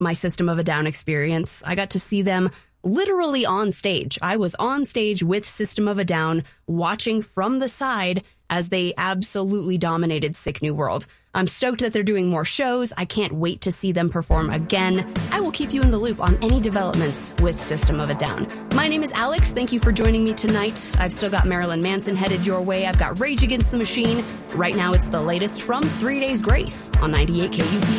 my System of a Down experience. I got to see them literally on stage. I was on stage with System of a Down, watching from the side as they absolutely dominated Sick New World. I'm stoked that they're doing more shows. I can't wait to see them perform again. I will keep you in the loop on any developments with System of a Down. My name is Alex. Thank you for joining me tonight. I've still got Marilyn Manson headed your way. I've got Rage Against the Machine. Right now, it's the latest from 3 Days Grace on 98 KUPD.